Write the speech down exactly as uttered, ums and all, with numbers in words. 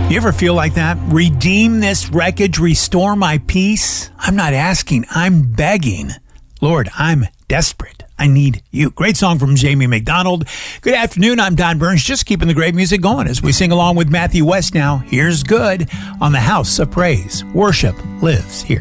You ever feel like that? Redeem this wreckage, restore my peace. I'm not asking, I'm begging. Lord, I'm desperate. I need you. Great song from Jamie McDonald. Good afternoon. I'm Don Burns, just keeping the great music going as we sing along with Matthew West now. Here's Good on the House of Praise. Worship lives here.